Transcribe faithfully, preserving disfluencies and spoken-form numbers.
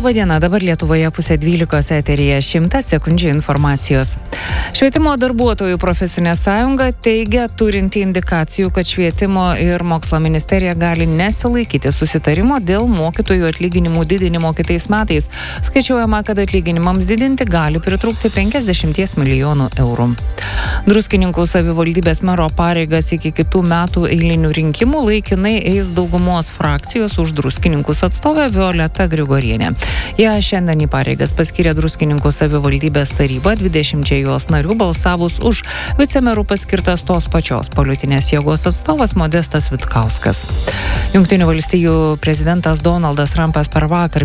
Labadiena, dabar Lietuvoje pusė dvylikos eteryje šimtas sekundžių informacijos. Švietimo darbuotojų profesinė sąjunga teigia turinti indikacijų, kad švietimo ir mokslo ministerija gali nesilaikyti susitarimo dėl mokytojų atlyginimų didinimo kitais metais. Skaičiuojama, kad atlyginimams didinti gali pritrūkti penkiasdešimt milijonų eurų. Druskininkų savivaldybės mero pareigas iki kitų metų eilinių rinkimų laikinai eis daugumos frakcijos už Druskininkus atstovė Violeta Grigorienė. Ją šiandien į pareigas paskyrė Druskininkų savivaldybės taryba, dvidešimčiai jos narių balsavus už vicemerų paskirtas tos pačios politinės jėgos atstovas Modestas Vitkauskas. Jungtinių valstijų prezidentas Donaldas Trumpas per vakar